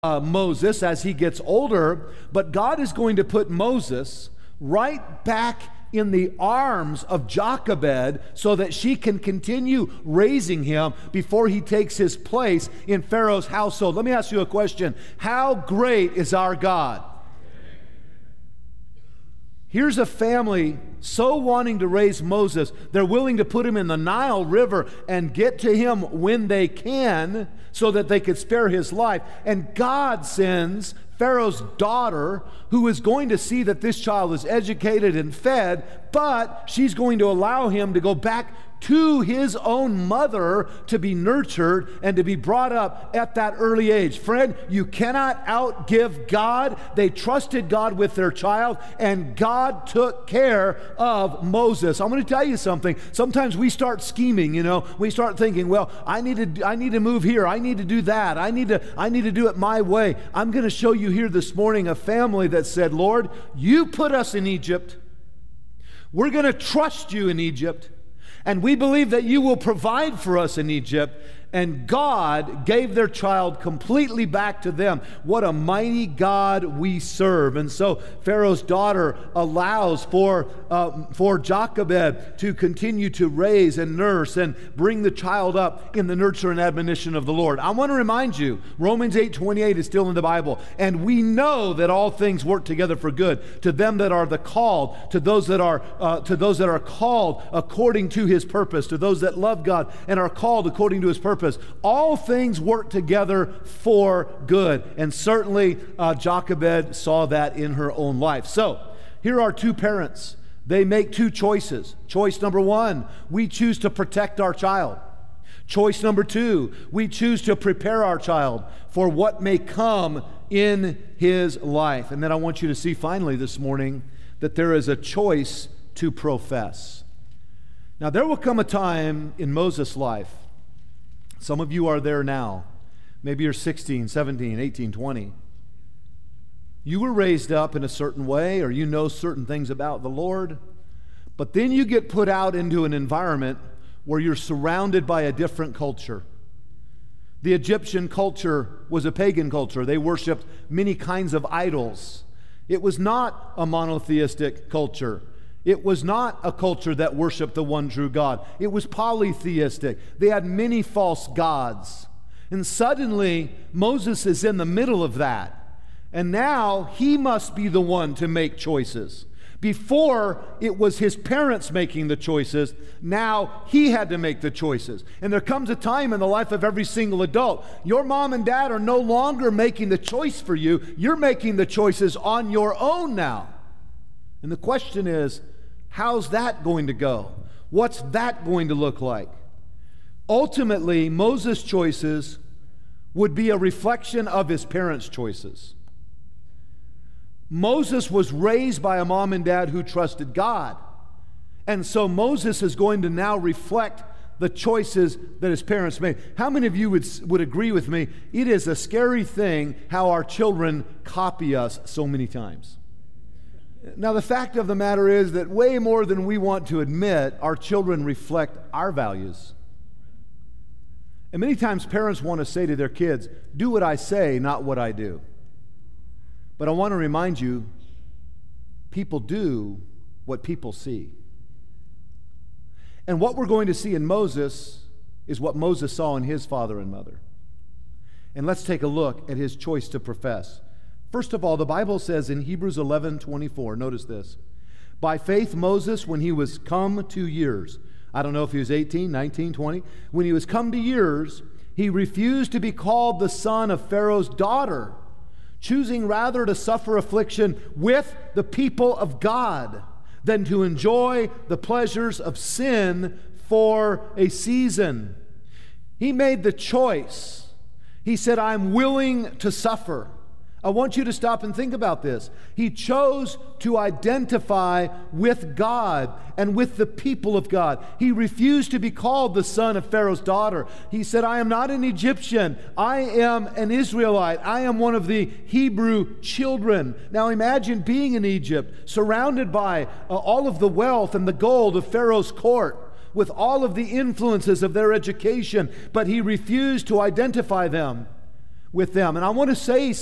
Moses as he gets older, but God is going to put Moses right back in the arms of Jochebed so that she can continue raising him before he takes his place in Pharaoh's household. Let me ask you a question. How great is our God? Here's a family so wanting to raise Moses, they're willing to put him in the Nile River and get to him when they can so that they could spare his life. And God sends Pharaoh's daughter, who is going to see that this child is educated and fed, but she's going to allow him to go back to his own mother to be nurtured and to be brought up at that early age. Friend, you cannot outgive God. They trusted God with their child, and God took care of Moses. I'm going to tell you something. Sometimes we start scheming, we start thinking, well, I need to move here. I need to do that. I need to do it my way. I'm going to show you here this morning a family that said, Lord, you put us in Egypt. We're going to trust you in Egypt. And we believe that you will provide for us in Egypt. And God gave their child completely back to them. What a mighty God we serve. And so Pharaoh's daughter allows for Jochebed to continue to raise and nurse and bring the child up in the nurture and admonition of the Lord. I want to remind you, Romans 8:28 is still in the Bible. And we know that all things work together for good to them that are the called, to those that are called according to his purpose, to those that love God and are called according to his purpose. All things work together for good. And certainly Jochebed saw that in her own life. So here are two parents. They make two choices. Choice number one, we choose to protect our child. Choice number two, we choose to prepare our child for what may come in his life. And then I want you to see finally this morning that there is a choice to profess. Now there will come a time in Moses' life. Some of you are there now. Maybe you're 16, 17, 18, 20. You were raised up in a certain way, or you know certain things about the Lord, but then you get put out into an environment where you're surrounded by a different culture. The Egyptian culture was a pagan culture. They worshiped many kinds of idols. It was not a monotheistic culture. It was not a culture that worshiped the one true God. It was polytheistic. They had many false gods. And suddenly, Moses is in the middle of that. And now, he must be the one to make choices. Before, it was his parents making the choices. Now, he had to make the choices. And there comes a time in the life of every single adult. Your mom and dad are no longer making the choice for you. You're making the choices on your own now. And the question is, how's that going to go? What's that going to look like? Ultimately, Moses' choices would be a reflection of his parents' choices. Moses was raised by a mom and dad who trusted God. And so Moses is going to now reflect the choices that his parents made. How many of you would agree with me? It is a scary thing how our children copy us so many times. Now, the fact of the matter is that way more than we want to admit, our children reflect our values. And many times parents want to say to their kids, do what I say, not what I do. But I want to remind you, people do what people see. And what we're going to see in Moses is what Moses saw in his father and mother. And let's take a look at his choice to profess. First of all, the Bible says in Hebrews 11:24, notice this. By faith, Moses, when he was come to years, I don't know if he was 18, 19, 20, when he was come to years, he refused to be called the son of Pharaoh's daughter, choosing rather to suffer affliction with the people of God than to enjoy the pleasures of sin for a season. He made the choice. He said, I'm willing to suffer. I want you to stop and think about this. He chose to identify with God and with the people of God. He refused to be called the son of Pharaoh's daughter. He said, I am not an Egyptian. I am an Israelite. I am one of the Hebrew children. Now imagine being in Egypt, surrounded by all of the wealth and the gold of Pharaoh's court, with all of the influences of their education, but he refused to identify them with them. And I want to say